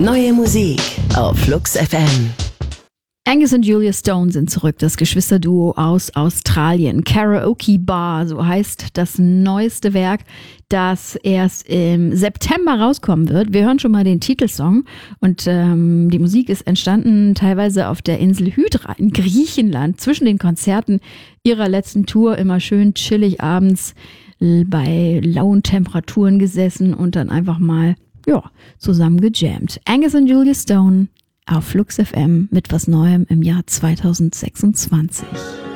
Neue Musik auf Flux FM. Angus und Julia Stone sind zurück, das Geschwisterduo aus Australien. Karaoke Bar, so heißt das neueste Werk, das erst im September rauskommen wird. Wir hören schon mal den Titelsong und die Musik ist entstanden teilweise auf der Insel Hydra in Griechenland, zwischen den Konzerten ihrer letzten Tour, immer schön chillig abends bei lauen Temperaturen gesessen und dann einfach mal zusammen gejammt. Angus und Julia Stone auf Flux FM mit was Neuem im Jahr 2026.